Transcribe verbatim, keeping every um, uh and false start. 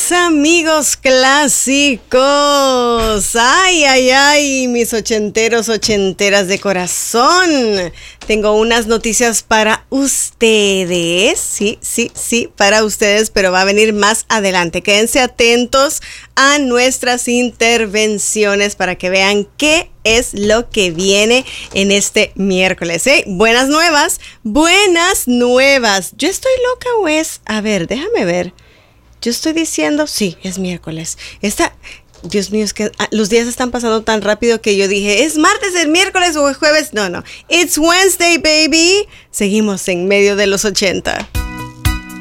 Mis amigos clásicos, ay, ay, ay, mis ochenteros, ochenteras de corazón, tengo unas noticias para ustedes, sí, sí, sí, para ustedes, pero va a venir más adelante. Quédense atentos a nuestras intervenciones para que vean qué es lo que viene en este miércoles, ¿eh? Buenas nuevas, buenas nuevas. ¿Yo estoy loca o es? A ver, déjame ver. Yo estoy diciendo, sí, es miércoles. Esta, Dios mío, es que ah, los días están pasando tan rápido que yo dije, ¿es martes, es miércoles o es jueves? No, no. It's Wednesday, baby. Seguimos en medio de los ochenta.